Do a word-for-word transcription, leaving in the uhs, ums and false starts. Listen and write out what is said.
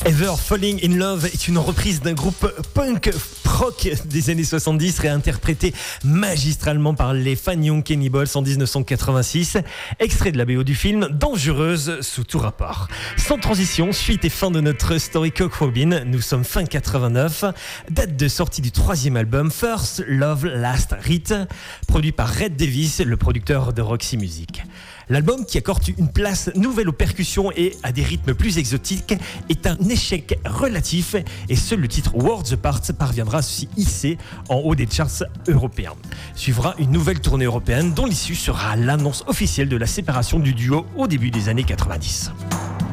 Ever Falling in Love est une reprise d'un groupe punk rock des années soixante-dix réinterprété magistralement par les Fanion Cannibals en dix-neuf cent quatre-vingt-six, extrait de la B O du film Dangereuse sous tout rapport. Sans transition, suite et fin de notre story Cock Robin, nous sommes fin quatre-vingt-neuf, date de sortie du troisième album First Love Last Rite, produit par Red Davis, le producteur de Roxy Music. L'album, qui accorde une place nouvelle aux percussions et à des rythmes plus exotiques, est un échec relatif et seul le titre Worlds Apart parviendra à s'y hisser en haut des charts européens. Suivra une nouvelle tournée européenne dont l'issue sera l'annonce officielle de la séparation du duo au début des années quatre-vingt-dix.